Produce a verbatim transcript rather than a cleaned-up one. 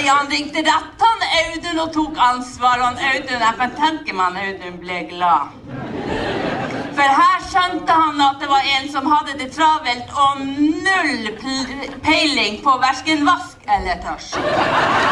fordi han ringte rett han Audun og tok ansvar, og han Audun, jeg kan tenke meg han Audun ble glad. For her skjønte han at det var en som hadde det travelt og null peiling på hverken vask eller tørst.